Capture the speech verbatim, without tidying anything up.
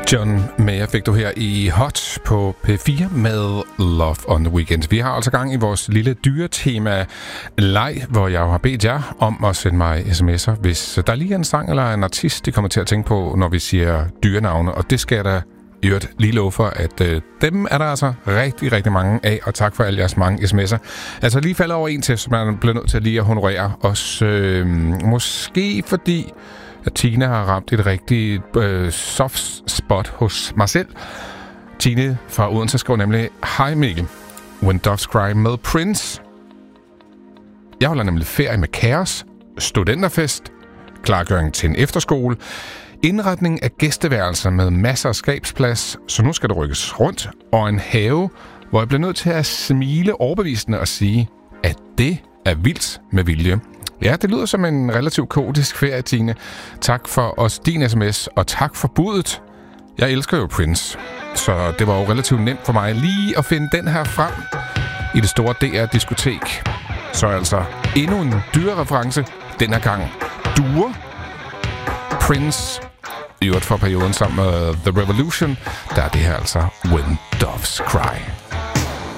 John Mayer fik du her i Hot på P fire med Love on the Weekend. Vi har altså gang i vores lille dyretema-leg, hvor jeg har bedt jer om at sende mig sms'er, hvis der lige er en sang eller en artist, de kommer til at tænke på, når vi siger dyrenavne. Og det skal jeg da i øvrigt lige love for, at øh, dem er der altså rigtig, rigtig mange af. Og tak for alle jeres mange sms'er. Altså lige falder over en til, som man bliver nødt til lige at honorere os. Øh, måske fordi at Tine har ramt et rigtigt øh, soft spot hos mig selv. Tine fra Odense skriver nemlig: Hej Mikkel, When Doves Cry med Prince. Jeg holder nemlig ferie med Kaos, studenterfest, klargøring til en efterskole, indretning af gæsteværelser med masser af skabsplads, så nu skal det rykkes rundt, og en have, hvor jeg bliver nødt til at smile overbevisende og sige, at det er vildt med vilje. Ja, det lyder som en relativt kaotisk ferie, Tine. Tak for os din sms, og tak for budet. Jeg elsker jo Prince, så det var jo relativt nemt for mig lige at finde den her frem i det store D R-diskotek. Så altså endnu en dyrereference, denne gang duer. Prince, i øvrigt for perioden sammen med The Revolution, der er det her altså When Doves Cry.